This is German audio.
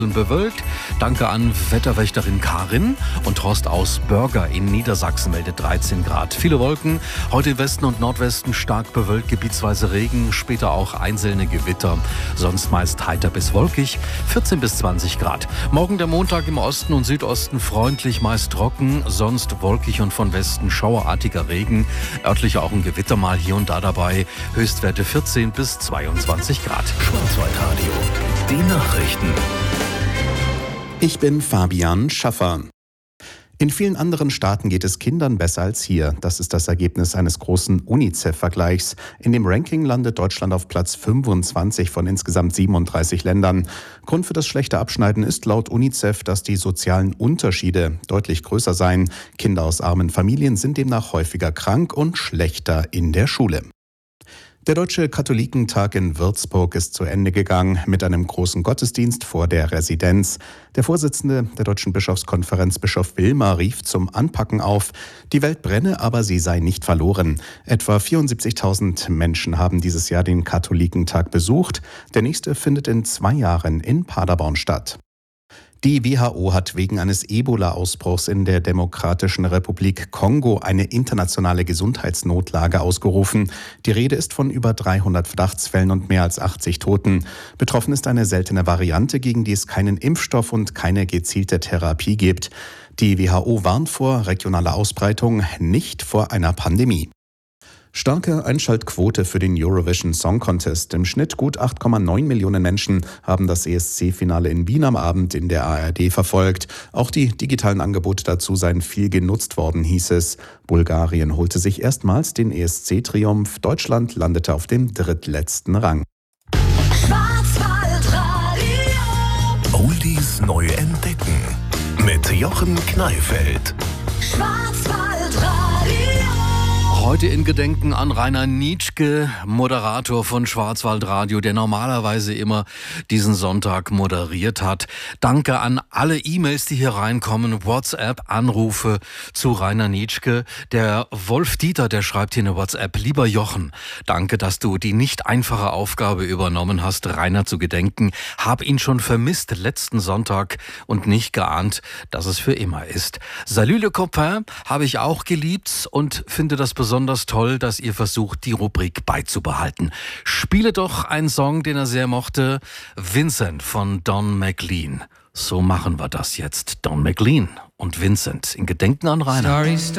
Bewölkt. Danke an Wetterwächterin Karin. Und Horst aus Börger in Niedersachsen meldet 13 Grad. Viele Wolken. Heute im Westen und Nordwesten stark bewölkt, gebietsweise Regen, später auch einzelne Gewitter. Sonst meist heiter bis wolkig, 14 bis 20 Grad. Morgen der Montag im Osten und Südosten freundlich, meist trocken, sonst wolkig und von Westen schauerartiger Regen. Örtlich auch ein Gewitter mal hier und da dabei. Höchstwerte 14 bis 22 Grad. Schwarzwaldradio, die Nachrichten. Ich bin Fabian Schaffer. In vielen anderen Staaten geht es Kindern besser als hier. Das ist das Ergebnis eines großen UNICEF-Vergleichs. In dem Ranking landet Deutschland auf Platz 25 von insgesamt 37 Ländern. Grund für das schlechte Abschneiden ist laut UNICEF, dass die sozialen Unterschiede deutlich größer seien. Kinder aus armen Familien sind demnach häufiger krank und schlechter in der Schule. Der Deutsche Katholikentag in Würzburg ist zu Ende gegangen mit einem großen Gottesdienst vor der Residenz. Der Vorsitzende der Deutschen Bischofskonferenz, Bischof Wilmer, rief zum Anpacken auf. Die Welt brenne, aber sie sei nicht verloren. Etwa 74.000 Menschen haben dieses Jahr den Katholikentag besucht. Der nächste findet in 2 Jahren in Paderborn statt. Die WHO hat wegen eines Ebola-Ausbruchs in der Demokratischen Republik Kongo eine internationale Gesundheitsnotlage ausgerufen. Die Rede ist von über 300 Verdachtsfällen und mehr als 80 Toten. Betroffen ist eine seltene Variante, gegen die es keinen Impfstoff und keine gezielte Therapie gibt. Die WHO warnt vor regionaler Ausbreitung, nicht vor einer Pandemie. Starke Einschaltquote für den Eurovision Song Contest. Im Schnitt gut 8,9 Millionen Menschen haben das ESC-Finale in Wien am Abend in der ARD verfolgt. Auch die digitalen Angebote dazu seien viel genutzt worden, hieß es. Bulgarien holte sich erstmals den ESC-Triumph. Deutschland landete auf dem drittletzten Rang. Oldies neu entdecken mit Jochen Kneifeld. Heute in Gedenken an Rainer Nitschke, Moderator von Schwarzwaldradio, der normalerweise immer diesen Sonntag moderiert hat. Danke an alle E-Mails, die hier reinkommen, WhatsApp, Anrufe zu Rainer Nitschke. Der Wolf Dieter, der schreibt hier eine WhatsApp: Lieber Jochen, danke, dass du die nicht einfache Aufgabe übernommen hast, Rainer zu gedenken. Hab ihn schon vermisst letzten Sonntag und nicht geahnt, dass es für immer ist. Salut le copain habe ich auch geliebt und finde das besonders toll, dass ihr versucht, die Rubrik beizubehalten. Spiele doch einen Song, den er sehr mochte, Vincent von Don McLean. So machen wir das jetzt. Don McLean und Vincent in Gedenken an Rainer.